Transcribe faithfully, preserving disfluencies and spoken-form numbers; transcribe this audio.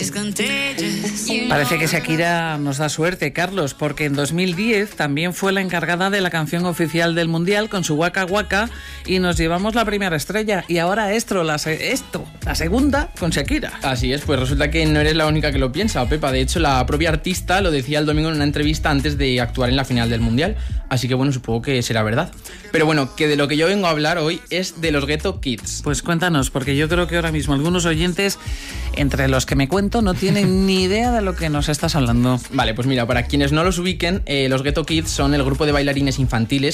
Parece que Shakira nos da suerte, Carlos, porque en dos mil diez también fue la encargada de la canción oficial del Mundial con su Waka Waka y nos llevamos la primera estrella. Y ahora esto, la, se- esto, la segunda con Shakira. Así es, pues resulta que no eres la única que lo piensa, Pepa. De hecho, la propia artista lo decía el domingo en una entrevista antes de actuar en la final del Mundial. Así que bueno, supongo que será verdad. Pero bueno, que de lo que yo vengo a hablar hoy es de los Ghetto Kids. Pues cuéntanos, porque yo creo que ahora mismo algunos oyentes, entre los que me cuento, no tienen ni idea de lo que nos estás hablando. Vale, pues mira, para quienes no los ubiquen, eh, los Ghetto Kids son el grupo de bailarines infantiles